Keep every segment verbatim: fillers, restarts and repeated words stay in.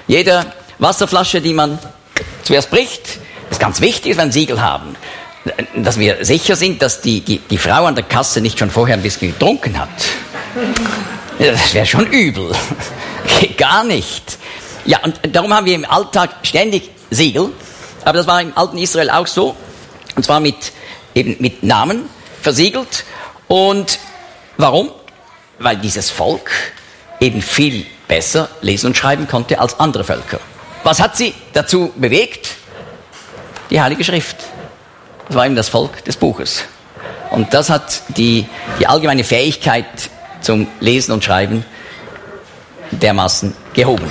Jede Wasserflasche, die man zuerst bricht, ist ganz wichtig, dass wir ein Siegel haben. Dass wir sicher sind, dass die, die, die Frau an der Kasse nicht schon vorher ein bisschen getrunken hat. Das wäre schon übel. Geht gar nicht. Ja, und darum haben wir im Alltag ständig Siegel. Aber das war im alten Israel auch so. Und zwar mit, eben mit Namen versiegelt. Und warum? Weil dieses Volk eben viel besser lesen und schreiben konnte als andere Völker. Was hat sie dazu bewegt? Die Heilige Schrift. Das war eben das Volk des Buches. Und das hat die, die allgemeine Fähigkeit zum Lesen und Schreiben dermaßen gehoben.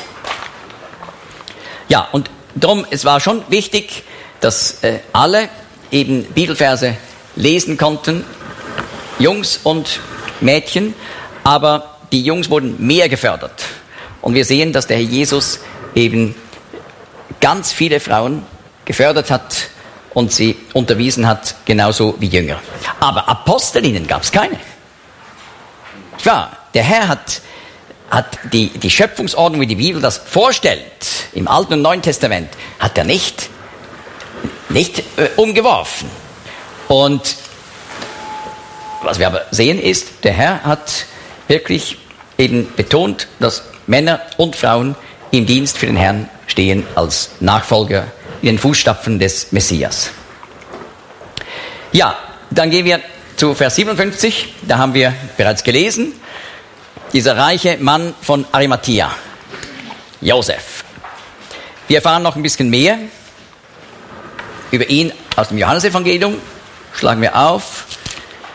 Ja, und darum, es war schon wichtig, dass äh, alle eben Bibelverse lesen konnten, Jungs und Mädchen, aber die Jungs wurden mehr gefördert. Und wir sehen, dass der Herr Jesus eben ganz viele Frauen gefördert hat und sie unterwiesen hat, genauso wie Jünger. Aber Apostelinnen gab es keine. Klar, der Herr hat, hat die, die Schöpfungsordnung, wie die Bibel das vorstellt, im Alten und Neuen Testament, hat er nicht, nicht äh, umgeworfen. Und was wir aber sehen ist, der Herr hat wirklich eben betont, dass Männer und Frauen im Dienst für den Herrn stehen als Nachfolger in den Fußstapfen des Messias. Ja, dann gehen wir zu Vers siebenundfünfzig, da haben wir bereits gelesen, dieser reiche Mann von Arimathea, Josef. Wir erfahren noch ein bisschen mehr über ihn aus dem Johannesevangelium, schlagen wir auf.